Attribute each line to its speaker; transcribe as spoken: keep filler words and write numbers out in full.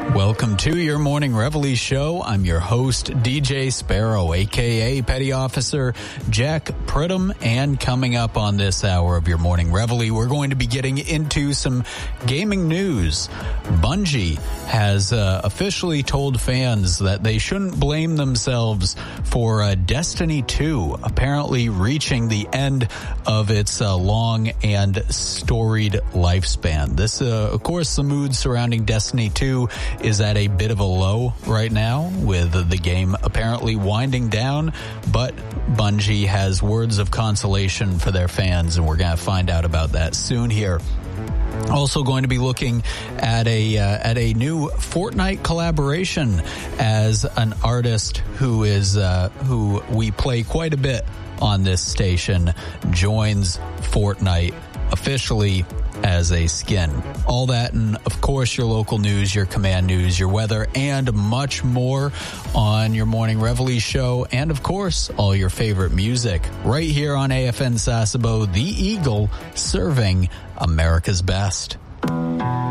Speaker 1: Welcome to your Morning Reveille show. I'm your host, D J Sparrow, a k a. Petty Officer Jack Pridham. And coming up on this hour of your Morning Reveille, we're going to be getting into some gaming news. Bungie has uh, officially told fans that they shouldn't blame themselves for uh, Destiny two apparently reaching the end of its uh, long and storied lifespan. This, uh, of course, the mood surrounding Destiny two is at a bit of a low right now, with the game apparently winding down, but Bungie has words of consolation for their fans, and we're going to find out about that soon here. Also going to be looking at a uh, at a new Fortnite collaboration, as an artist who is uh, who we play quite a bit on this station joins Fortnite officially as a skin. All that, and of course your local news, your command news, your weather, and much more on your Morning Reveille show, and of course all your favorite music right here on A F N Sasebo, the Eagle, serving America's best.